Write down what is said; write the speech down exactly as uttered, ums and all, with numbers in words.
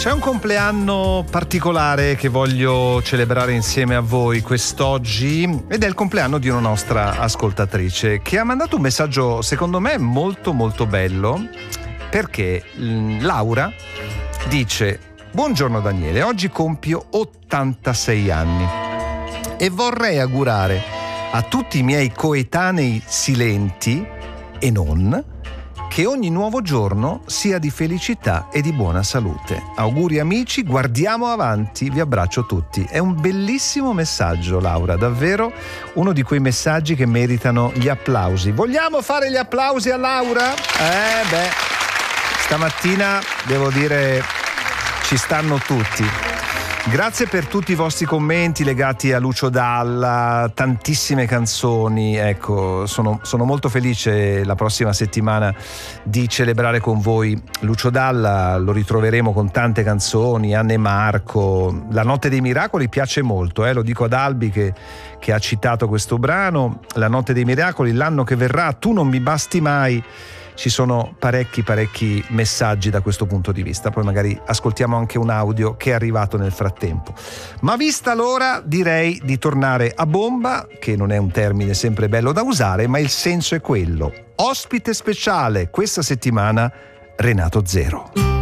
C'è un compleanno particolare che voglio celebrare insieme a voi quest'oggi ed è il compleanno di una nostra ascoltatrice che ha mandato un messaggio secondo me molto molto bello, perché Laura dice: buongiorno Daniele, oggi compio ottantasei anni e vorrei augurare a tutti i miei coetanei silenti e non che ogni nuovo giorno sia di felicità e di buona salute. Auguri amici, guardiamo avanti, vi abbraccio tutti. È un bellissimo messaggio, Laura, davvero uno di quei messaggi che meritano gli applausi. Vogliamo fare gli applausi a Laura? Eh beh, stamattina devo dire ci stanno tutti. Grazie per tutti i vostri commenti legati a Lucio Dalla, tantissime canzoni. Ecco, sono, sono molto felice la prossima settimana di celebrare con voi Lucio Dalla. Lo ritroveremo con tante canzoni, Anne Marco. La Notte dei Miracoli piace molto, eh? Lo dico ad Albi che, che ha citato questo brano. La Notte dei Miracoli, L'anno che verrà, Tu non mi basti mai. Ci sono parecchi parecchi messaggi da questo punto di vista, poi magari ascoltiamo anche un audio che è arrivato nel frattempo. Ma vista l'ora, direi di tornare a bomba, che non è un termine sempre bello da usare, ma il senso è quello. Ospite speciale questa settimana, Renato Zero.